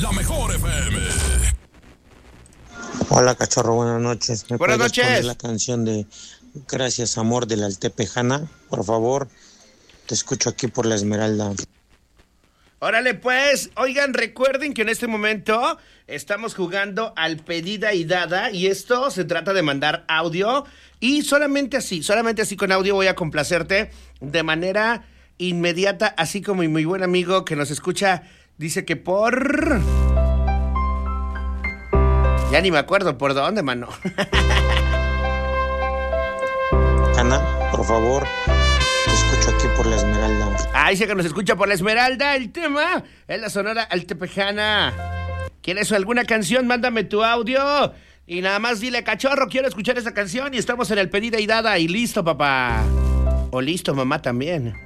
la mejor FM. Hola, cachorro, buenas noches. ¿Me Buenas puedes noches. poner la canción de Gracias, amor, de la Altepejana? Por favor, te escucho aquí por la Esmeralda. Órale pues, oigan, recuerden que en este momento estamos jugando al pedida y dada y esto se trata de mandar audio y solamente así con audio voy a complacerte de manera inmediata, así como mi buen amigo que nos escucha dice que por... Ya ni me acuerdo por dónde, mano. Ana, por favor, te escucho aquí por la Esmeralda. Dice que nos escucha por la Esmeralda. El tema es la Sonora Altepejana. ¿Quieres alguna canción? Mándame tu audio. Y nada más dile, cachorro, quiero escuchar esa canción. Y estamos en el pedida y dada. Y listo, papá. O listo, mamá, también.